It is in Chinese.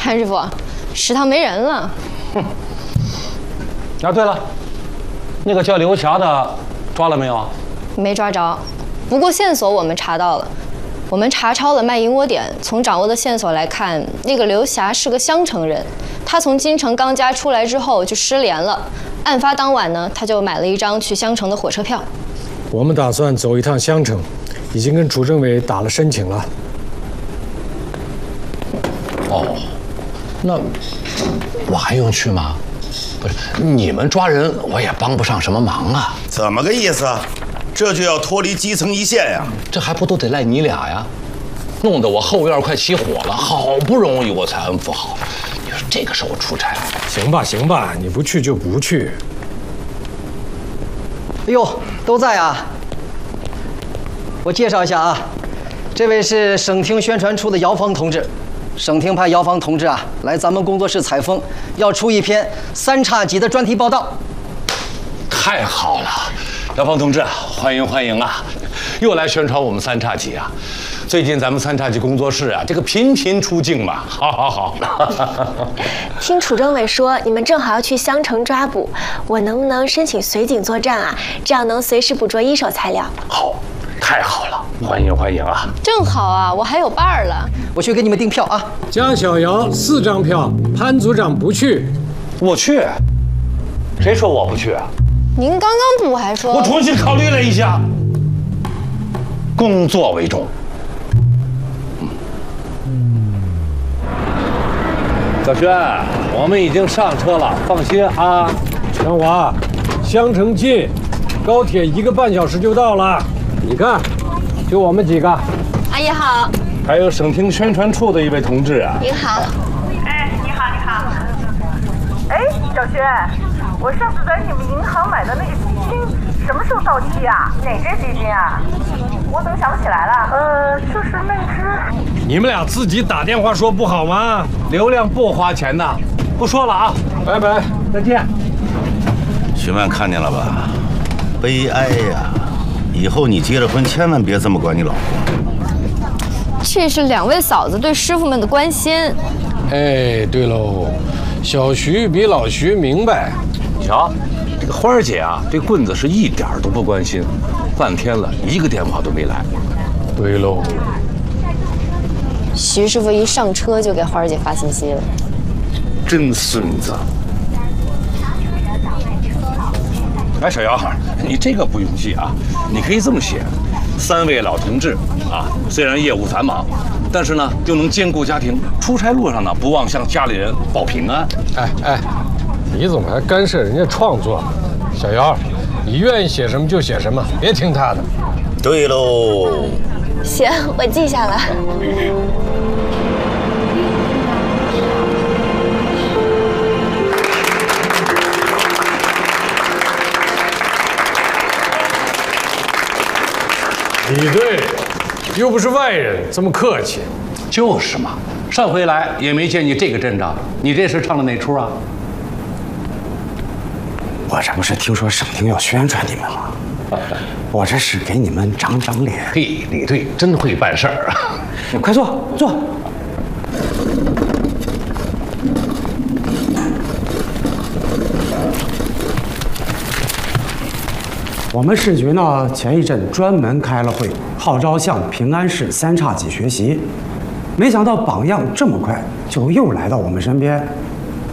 潘师傅，食堂没人了。 哼。啊，对了，那个叫刘霞的抓了没有啊？ 没抓着，不过线索我们查到了。我们查抄了卖淫窝点，从掌握的线索来看，那个刘霞是个襄城人。她从京城刚家出来之后就失联了。案发当晚呢，她就买了一张去襄城的火车票。 我们打算走一趟襄城，已经跟主政委打了申请了。 哦，那我还用去吗？不是，你们抓人我也帮不上什么忙啊。 怎么个意思？这就要脱离基层一线呀？ 这还不都得赖你俩呀？弄得我后院快起火了，好不容易我才安抚好。你说这个时候出差， 行吧行吧，你不去就不去。 哎呦，都在啊！我介绍一下啊，这位是省厅宣传处的姚芳同志。省厅派姚芳同志啊来咱们工作室采风，要出一篇3叉戟的专题报道。 太好了，姚芳同志，欢迎欢迎啊！又来宣传我们3叉戟啊！最近咱们3叉戟工作室啊，这个频频出镜嘛，好好好。 听楚政委说你们正好要去襄城抓捕，我能不能申请随警作战啊？这样能随时捕捉1手材料。 好，太好了，欢迎欢迎啊！ 正好啊，我还有伴儿了。 我去给你们订票啊。 江小瑶4张票，潘组长不去。 我去？谁说我不去啊？ 您刚刚不还说？ 我重新考虑了一下，工作为重。小轩，我们已经上车了，放心啊。 杨华，襄城近，高铁1个半小时就到了。你看，就我们几个。 阿姨好。 还有省厅宣传处的一位同志啊。 您好。 哎，你好你好。哎，小轩，我上次在你们银行买的那个基金什么时候到期啊？哪只基金啊？我怎么想不起来了？就是那只。 你们俩自己打电话说不好吗？ 流量不花钱的，不说了啊，拜拜，再见。 徐曼看见了吧？悲哀呀！以后你结了婚，千万别这么管你老公。 这是2位嫂子对师傅们的关心。 哎，对喽，小徐比老徐明白。 你瞧，这个花儿姐啊，对棍子是一点都不关心，半天了1个电话都没来。 对喽。 徐师傅一上车就给花儿姐发信息了， 真孙子！哎，小姚，你这个不用记啊，你可以这么写：3位老同志啊，虽然业务繁忙，但是呢又能兼顾家庭，出差路上呢不忘向家里人报平安。 哎哎，你怎么还干涉人家创作？小姚，你愿意写什么就写什么，别听他的。 对喽。 行，我记下了。 你对，又不是外人，这么客气。 就是嘛，上回来也没见你这个阵仗，你这是唱的哪出啊？ 我这不是听说省厅要宣传你们吗？我这是给你们长长脸。 嘿，李队真会办事儿啊！ 你快坐坐。我们市局呢，前一阵专门开了会，号召向平安市3叉戟学习。没想到榜样这么快就又来到我们身边，